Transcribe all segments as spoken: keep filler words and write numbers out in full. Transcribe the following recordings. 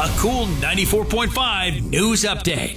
A Cool ninety-four point five news update.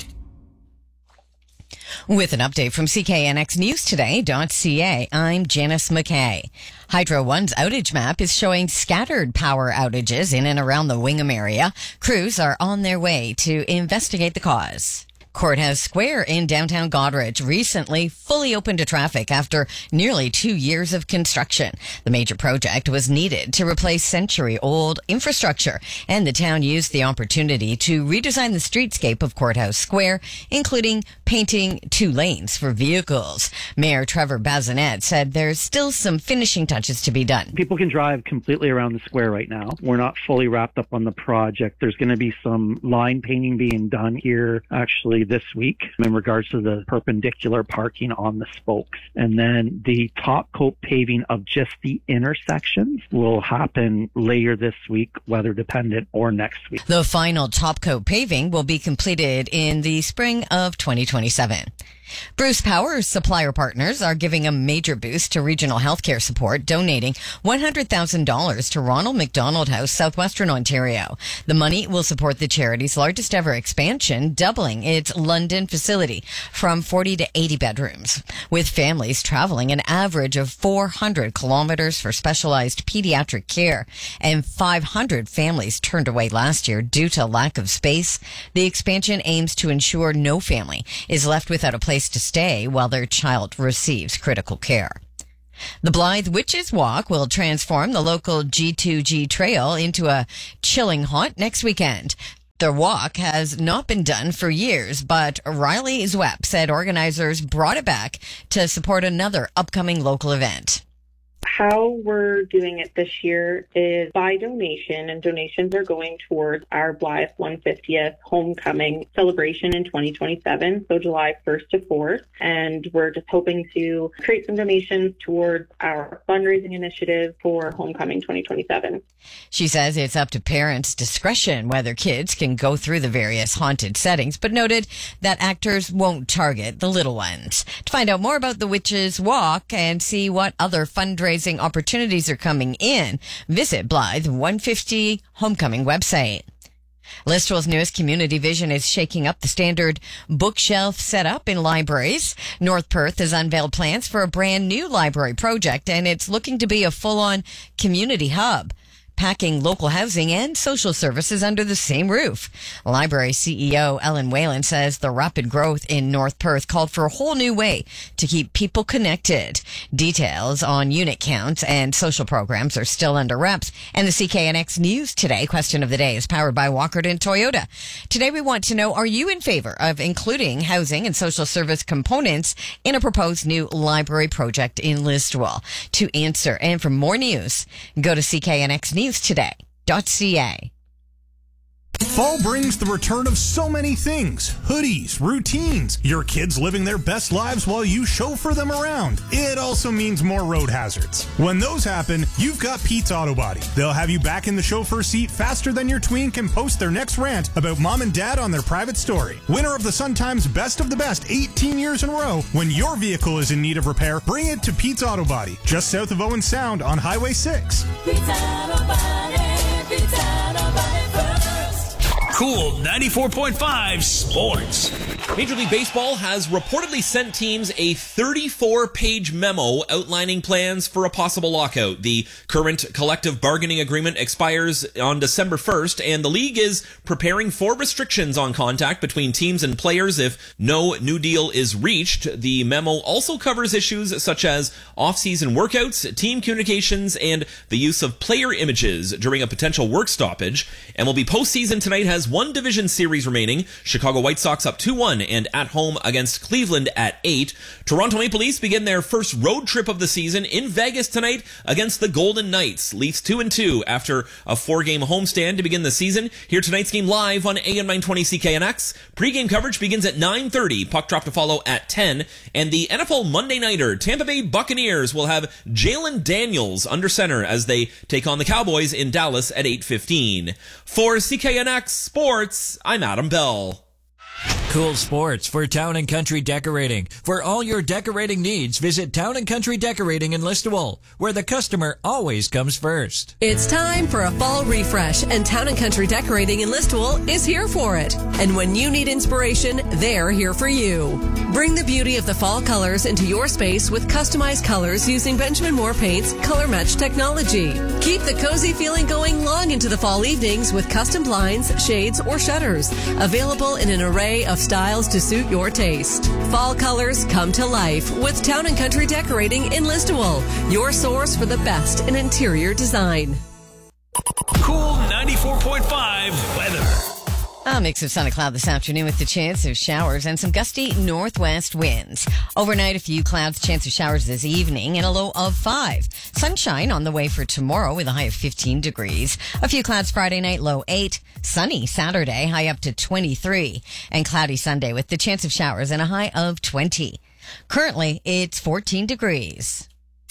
With an update from C K N X News Today dot C A, I'm Janice McKay. Hydro One's outage map is showing scattered power outages in and around the Wingham area. Crews are on their way to investigate the cause. Courthouse Square in downtown Goderich recently fully opened to traffic after nearly two years of construction. The major project was needed to replace century-old infrastructure, and the town used the opportunity to redesign the streetscape of Courthouse Square, including painting two lanes for vehicles. Mayor Trevor Bazinet said there's still some finishing touches to be done. People can drive completely around the square right now. We're not fully wrapped up on the project. There's going to be some line painting being done here, actually, this week in regards to the perpendicular parking on the spokes. And then the top coat paving of just the intersections will happen later this week, weather dependent, or next week. The final top coat paving will be completed in the spring of twenty twenty-seven. Bruce Power's supplier partners are giving a major boost to regional healthcare support, donating one hundred thousand dollars to Ronald McDonald House, Southwestern Ontario. The money will support the charity's largest ever expansion, doubling its London facility from forty to eighty bedrooms. With families traveling an average of four hundred kilometers for specialized pediatric care and five hundred families turned away last year due to lack of space, the expansion aims to ensure no family is left without a place to stay while their child receives critical care. The Blythe Witches Walk will transform the local G two G trail into a chilling haunt next weekend. The walk has not been done for years, but Riley Zwepp said organizers brought it back to support another upcoming local event. How we're doing it this year is by donation, and donations are going towards our Blythe one hundred fiftieth homecoming celebration in twenty twenty-seven, so July first to fourth. And we're just hoping to create some donations towards our fundraising initiative for homecoming twenty twenty-seven. She says it's up to parents' discretion whether kids can go through the various haunted settings, but noted that actors won't target the little ones. To find out more about the Witches Walk and see what other fundraising opportunities are coming in, visit Blythe one hundred fifty Homecoming website. Listowel's newest community vision is shaking up the standard bookshelf setup in libraries. North Perth has unveiled plans for a brand new library project, and it's looking to be a full-on community hub, packing local housing and social services under the same roof. Library C E O Ellen Whalen says the rapid growth in North Perth called for a whole new way to keep people connected. Details on unit counts and social programs are still under wraps. And the C K N X News Today question of the day is powered by Walkerton Toyota. Today we want to know, are you in favor of including housing and social service components in a proposed new library project in Listowel? To answer and for more news, go to C K N X News Today dot C A. Fall brings the return of so many things. Hoodies, routines, your kids living their best lives while you chauffeur them around. It also means more road hazards. When those happen, you've got Pete's Auto Body. They'll have you back in the chauffeur seat faster than your tween can post their next rant about mom and dad on their private story. Winner of the Sun Times Best of the Best eighteen years in a row, when your vehicle is in need of repair, bring it to Pete's Auto Body, just south of Owen Sound on Highway six. Pete's Auto Body, Pete's Auto Body first. Cool ninety-four point five Sports. Major League Baseball has reportedly sent teams a thirty-four page memo outlining plans for a possible lockout. The current collective bargaining agreement expires on December first, and the league is preparing for restrictions on contact between teams and players if no new deal is reached. The memo also covers issues such as off-season workouts, team communications, and the use of player images during a potential work stoppage. M L B postseason tonight has one division series remaining. Chicago White Sox up two one and at home against Cleveland at eight. Toronto Maple Leafs begin their first road trip of the season in Vegas tonight against the Golden Knights. Leafs two and two after a four-game homestand to begin the season. Hear tonight's game live on A M nine twenty C K N X. Pre-game coverage begins at nine thirty. Puck drop to follow at ten. And the N F L Monday Nighter, Tampa Bay Buccaneers will have Jalen Daniels under center as they take on the Cowboys in Dallas at eight fifteen. For C K N X Sports, I'm Adam Bell. Cool Sports for Town and Country Decorating. For all your decorating needs, visit Town and Country Decorating in Listowel, where the customer always comes first. It's time for a fall refresh, and Town and Country Decorating in Listowel is here for it. And when you need inspiration, they're here for you. Bring the beauty of the fall colors into your space with customized colors using Benjamin Moore Paint's Color Match technology. Keep the cozy feeling going long into the fall evenings with custom blinds, shades, or shutters. Available in an array of styles to suit your taste. Fall colors come to life with Town and Country Decorating in Listowel, your source for the best in interior design. Cool ninety-four point five weather. A mix of sun and cloud this afternoon with the chance of showers and some gusty northwest winds. Overnight, a few clouds, chance of showers this evening, and a low of five. Sunshine on the way for tomorrow with a high of fifteen degrees. A few clouds Friday night, low eight. Sunny Saturday, high up to twenty-three. And cloudy Sunday with the chance of showers and a high of twenty. Currently, it's fourteen degrees.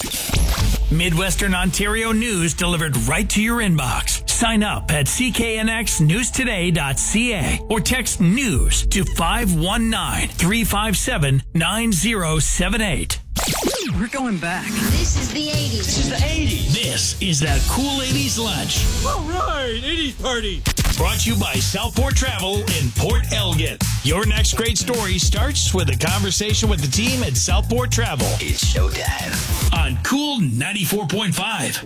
Midwestern Ontario news delivered right to your inbox. Sign up at c k n x news today dot c a or text news to five one nine, three five seven, nine zero seven eight. We're going back. This is the eighties. This is the eighties. This is that Cool eighties lunch. All right, eighties party. Brought to you by Southport Travel in Port Elgin. Your next great story starts with a conversation with the team at Southport Travel. It's showtime on Cool ninety-four point five.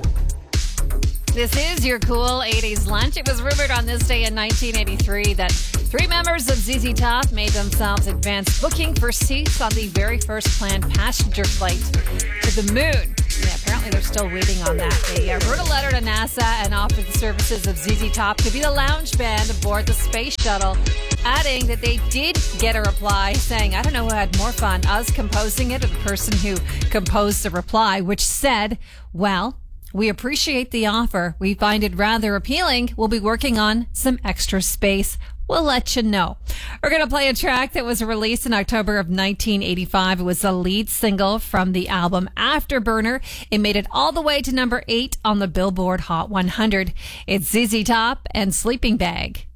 This is your Cool eighties lunch. It was rumored on this day in nineteen eighty-three that three members of Z Z Top made themselves advance booking for seats on the very first planned passenger flight to the moon. Yeah, apparently they're still waiting on that. They uh, wrote a letter to NASA and offered the services of Z Z Top to be the lounge band aboard the space shuttle, adding that they did get a reply saying, I don't know who had more fun, us composing it or the person who composed the reply, which said, well, we appreciate the offer. We find it rather appealing. We'll be working on some extra space. We'll let you know. We're going to play a track that was released in October of nineteen eighty-five. It was the lead single from the album Afterburner. It made it all the way to number eight on the Billboard Hot one hundred. It's Z Z Top and Sleeping Bag.